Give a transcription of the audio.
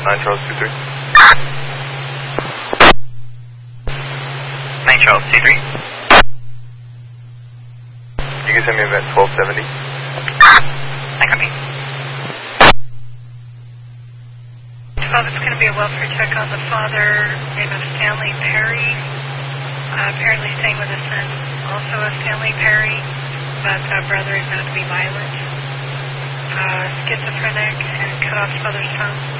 9 Charles 23. 9 Charles 23. You can send me event 1270. I copy. 12, it's going to be a welfare check on the father, name of Stanley Perry. Apparently staying with his son, also a Stanley Perry, but brother is known to be violent. Schizophrenic and cut off father's tongue.